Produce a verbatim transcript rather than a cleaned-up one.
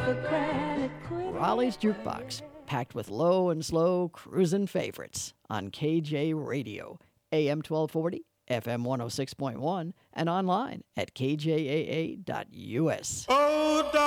Raleigh's Jukebox, packed with low and slow cruising favorites on K J Radio, A M twelve forty, F M one oh six point one, and online at k j a a dot u s. Oh,